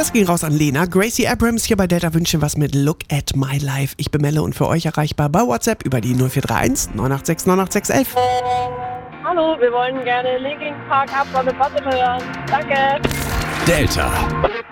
Das ging raus an Lena. Gracie Abrams hier bei Delta wünsche was mit Look at My Life. Ich bin Melle und für euch erreichbar bei WhatsApp über die 0431 986 98611. Hallo, wir wollen gerne Linkin Park Up on the Bottom hören. Danke. Delta.